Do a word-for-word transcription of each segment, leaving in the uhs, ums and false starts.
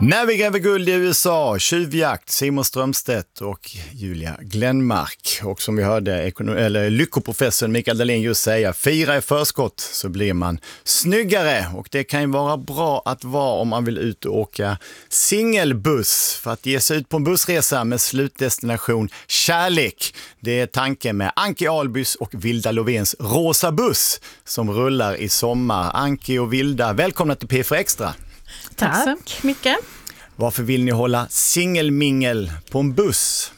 När vi gräver guld i U S A, tjuvjakt, Simon Strömstedt och Julia Glenmark. Och som vi hörde ekonom- eller lyckoprofessorn Mikael Dahlin just säga, fira i förskott så blir man snyggare. Och det kan ju vara bra att vara om man vill ut och åka singelbuss för att ge sig ut på en bussresa med slutdestination kärlek. Det är tanken med Anki Albys och Vilda Lovens Rosa buss som rullar i sommar. Anki och Vilda, välkomna till P fyra Extra. Tack så mycket. Varför vill ni hålla singelmingel på en buss?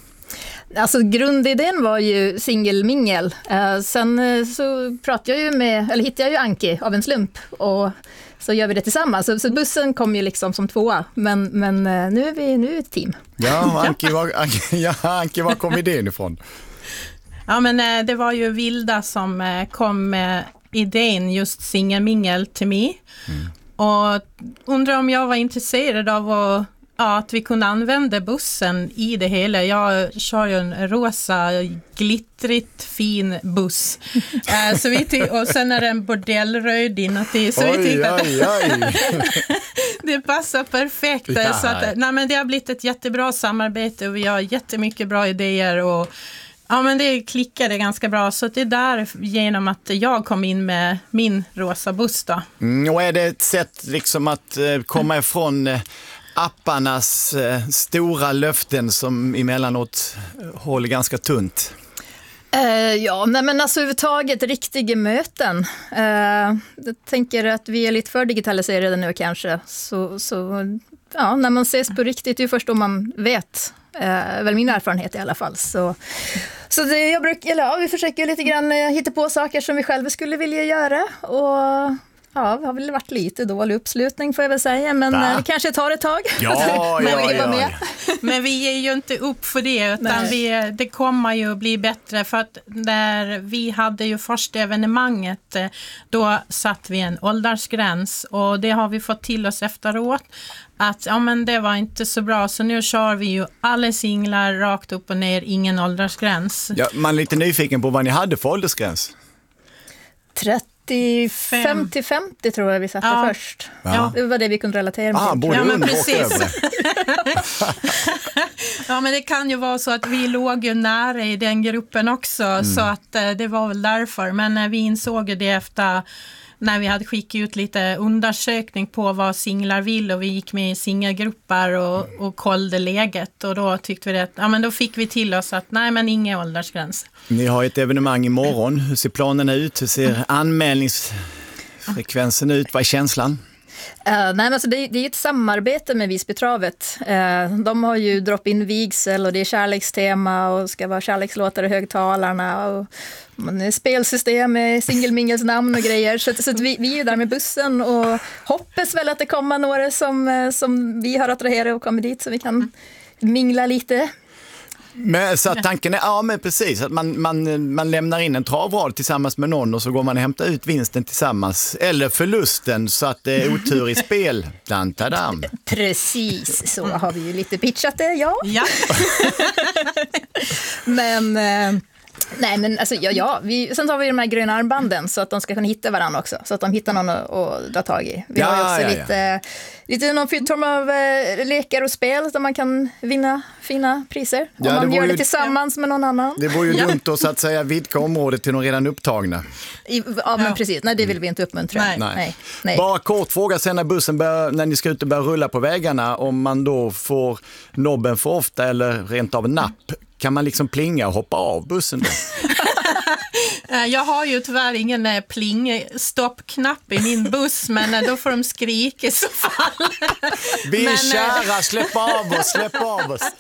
Alltså grundidén var ju singelmingel. Eh, sen eh, så pratade jag ju med, eller hittade jag ju Anki av en slump och så gör vi det tillsammans. Så, så bussen kom ju liksom som tvåa, men, men eh, nu är vi nu är ett team. Ja, Anki, var, Anki, ja, Anki, var kom idén ifrån? Ja, men eh, det var ju Vilda som eh, kom med idén just singelmingel till mig. Mm. Och undrar om jag var intresserad av att, ja, att vi kunde använda bussen i det hela. Jag kör ju en rosa, glittrigt fin buss. uh, så vi ty- och sen är det en bordellröd inuti. Så oj, vi tyckte att oj, oj. det passar perfekt. Ja. Så att, nej, men det har blivit ett jättebra samarbete och vi har jättemycket bra idéer och ja, men det klickade ganska bra, så det är där genom att jag kom in med min rosa buss då. Mm, och är det ett sätt liksom att eh, komma ifrån eh, apparnas eh, stora löften som emellanåt eh, håller ganska tunt? Uh, ja, nej men alltså överhuvudtaget riktiga möten. Uh, jag tänker att vi är lite för digitaliserade nu kanske. Så, så ja, när man ses på riktigt, det är ju först då man vet. Uh, väl min erfarenhet i alla fall. Så, så det, jag bruk, eller, ja, vi försöker lite grann uh, hitta på saker som vi själva skulle vilja göra. Och ja, det har väl varit lite dålig uppslutning får jag väl säga. Men uh, det kanske tar ett tag. Ja, men, ja, ja. med. Men vi är ju inte upp för det, utan vi, det kommer ju att bli bättre. För att när vi hade ju första evenemanget, då satt vi en åldersgräns. Och det har vi fått till oss efteråt. Att ja, men det var inte så bra, så nu kör vi ju alla singlar rakt upp och ner, ingen åldersgräns. Ja, man är lite nyfiken på vad ni hade för åldersgräns. trettiofem till femtio tror jag vi satte ja. först. Ja. Det var det vi kunde relatera med. Ah, både ja, men under och precis. över. Ja, men det kan ju vara så att vi låg ju nära i den gruppen också, mm. så att eh, det var väl därför. Men eh, vi insåg det efter när vi hade skickat ut lite undersökning på vad singlar vill och vi gick med i singelgrupper och, och kollade läget, och då tyckte vi det, ja men då fick vi till oss att nej men ingen åldersgräns. Ni har ett evenemang imorgon, hur ser planerna ut, hur ser anmälningsfrekvensen ut, vad är känslan? Uh, nej, men alltså det, det är ett samarbete med Visbytravet. Uh, de har ju drop-in vigsel och det är kärlekstema och ska vara kärlekslåtar i högtalarna och man är spelsystem med singelmingels namn och grejer. Så, så att vi, vi är ju där med bussen och hoppas väl att det kommer några som, som vi har attraherat och kommer dit så vi kan mingla lite. Men, så att tanken är, ja men precis, att man, man, man lämnar in en travrad tillsammans med någon och så går man och hämtar ut vinsten tillsammans, eller förlusten så att det är otur i spel. Dantadam. Precis, så har vi ju lite pitchat det, ja. Ja. Men... Eh, Nej, men alltså, ja, ja. Vi, sen har vi de här gröna armbanden så att de ska kunna hitta varandra också. Så att de hittar någon att, att dra tag i. Vi ja, har ju också ja, lite, ja. lite någon form av eh, lekar och spel där man kan vinna fina priser. Om ja, man gör ju, det tillsammans med någon annan. Det vore ju ja. dumt att, så att säga vidga området till de redan upptagna. I, ja, men ja. precis. Nej, det vill vi inte uppmuntra. Nej. Nej. Nej. Nej. Bara kort fråga sen när bussen bör, när ni ska ut och börja rulla på vägarna, om man då får nobben för ofta eller rent av napp. Kan man liksom plinga och hoppa av bussen då? Jag har ju tyvärr ingen pling-stoppknapp i min buss, men då får de skrika i så fall. Vi är men, kära, släpp av oss, släpp av oss.